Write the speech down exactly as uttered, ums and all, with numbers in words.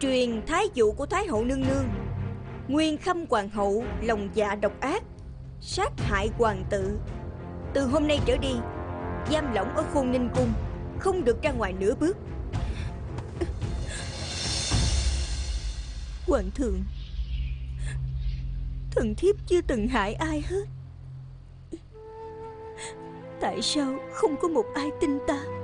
truyền thái dụ của Thái hậu nương nương. Nguyên Khâm hoàng hậu lòng dạ độc ác, sát hại hoàng tự. Từ hôm nay trở đi, giam lỏng ở Khôn Ninh cung, không được ra ngoài nửa bước. Hoàng thượng, thần thiếp chưa từng hại ai hết. Tại sao không có một ai tin ta?